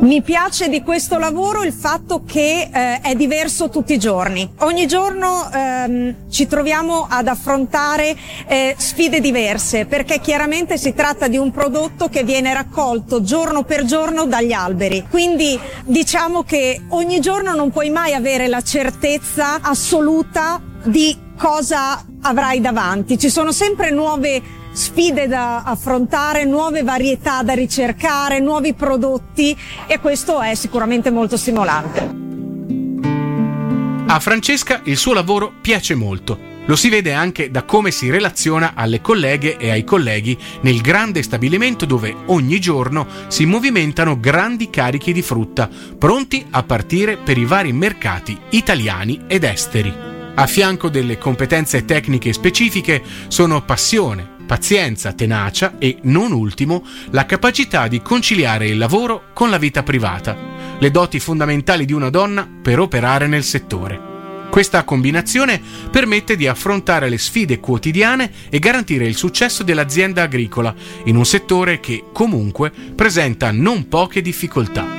Mi piace di questo lavoro il fatto che è diverso tutti i giorni. Ogni giorno ci troviamo ad affrontare sfide diverse, perché chiaramente si tratta di un prodotto che viene raccolto giorno per giorno dagli alberi. Quindi diciamo che ogni giorno non puoi mai avere la certezza assoluta di cosa avrai davanti. Ci sono sempre nuove sfide da affrontare, nuove varietà da ricercare, nuovi prodotti, e questo è sicuramente molto stimolante. A Francesca il suo lavoro piace molto. Lo si vede anche da come si relaziona alle colleghe e ai colleghi nel grande stabilimento dove ogni giorno si movimentano grandi carichi di frutta, pronti a partire per i vari mercati italiani ed esteri. A fianco delle competenze tecniche specifiche sono passione, pazienza, tenacia e, non ultimo, la capacità di conciliare il lavoro con la vita privata, le doti fondamentali di una donna per operare nel settore. Questa combinazione permette di affrontare le sfide quotidiane e garantire il successo dell'azienda agricola in un settore che, comunque, presenta non poche difficoltà.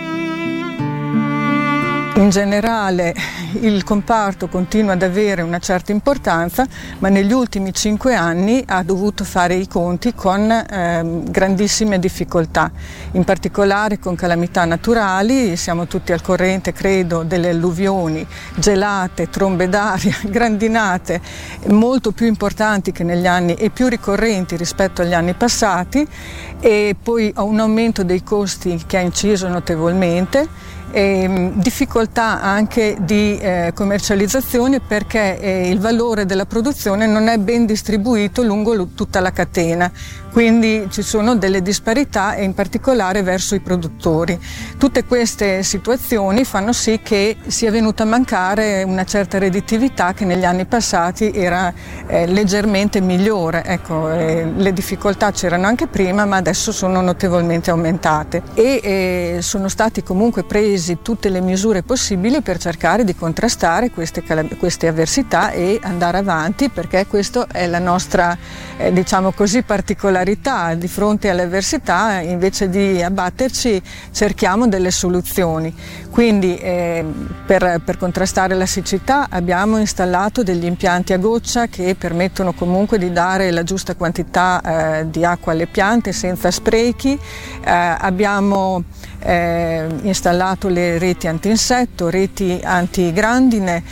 In generale il comparto continua ad avere una certa importanza, ma negli ultimi 5 anni ha dovuto fare i conti con grandissime difficoltà, in particolare con calamità naturali. Siamo tutti al corrente, credo, delle alluvioni, gelate, trombe d'aria, grandinate molto più importanti che negli anni e più ricorrenti rispetto agli anni passati, e poi un aumento dei costi che ha inciso notevolmente. Difficoltà anche di commercializzazione, perché il valore della produzione non è ben distribuito lungo tutta la catena, quindi ci sono delle disparità, e in particolare verso i produttori. Tutte queste situazioni fanno sì che sia venuta a mancare una certa redditività che negli anni passati era leggermente migliore. Ecco, le difficoltà c'erano anche prima, ma adesso sono notevolmente aumentate, e sono stati comunque presi tutte le misure possibili per cercare di contrastare queste avversità e andare avanti, perché questa è la nostra diciamo così particolarità. Di fronte alle avversità, invece di abbatterci, cerchiamo delle soluzioni. Quindi per contrastare la siccità abbiamo installato degli impianti a goccia che permettono comunque di dare la giusta quantità di acqua alle piante senza sprechi. Abbiamo installato le reti antinsetto, reti antigrandine,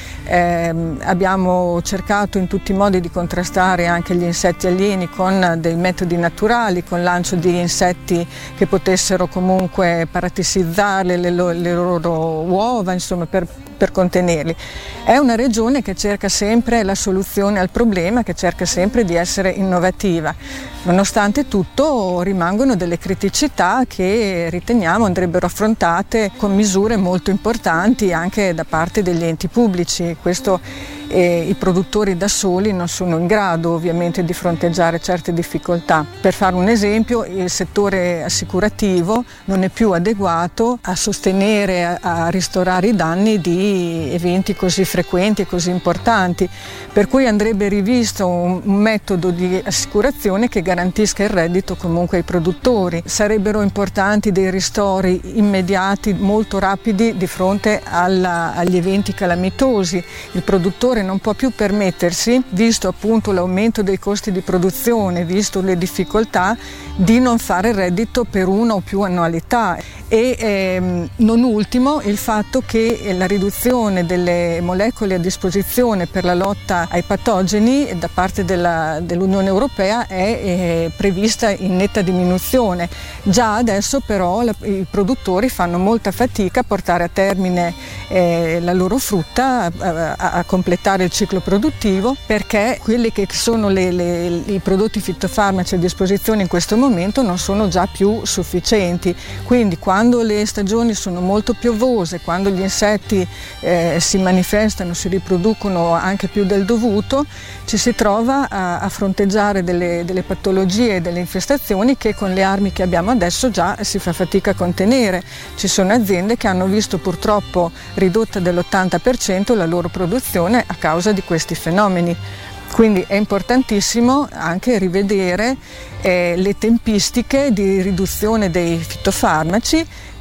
abbiamo cercato in tutti i modi di contrastare anche gli insetti alieni con dei metodi naturali, con lancio di insetti che potessero comunque parasitizzare le loro uova, insomma, per contenerli. È una regione che cerca sempre la soluzione al problema, che cerca sempre di essere innovativa. Nonostante tutto rimangono delle criticità che riteniamo andrebbero affrontate con misure molto importanti anche da parte degli enti pubblici. Questo i produttori da soli non sono in grado ovviamente di fronteggiare certe difficoltà. Per fare un esempio, il settore assicurativo non è più adeguato a sostenere, a ristorare i danni di eventi così frequenti e così importanti, per cui andrebbe rivisto un metodo di assicurazione che garantisca il reddito comunque ai produttori. Sarebbero importanti dei ristori immediati, molto rapidi di fronte agli eventi calamitosi. Il produttore non può più permettersi, visto appunto l'aumento dei costi di produzione, visto le difficoltà, di non fare reddito per una o più annualità. E non ultimo il fatto che la riduzione delle molecole a disposizione per la lotta ai patogeni da parte dell'Unione Europea è prevista in netta diminuzione. Già adesso però i produttori fanno molta fatica a portare a termine la loro frutta, a completare il ciclo produttivo, perché quelli che sono i prodotti fitofarmaci a disposizione in questo momento non sono già più sufficienti. Quindi quando le stagioni sono molto piovose, quando gli insetti si manifestano, si riproducono anche più del dovuto, ci si trova a fronteggiare delle patologie e delle infestazioni che con le armi che abbiamo adesso già si fa fatica a contenere. Ci sono aziende che hanno visto purtroppo ridotta dell'80% la loro produzione a causa di questi fenomeni. Quindi è importantissimo anche rivedere le tempistiche di riduzione dei fitofarmaci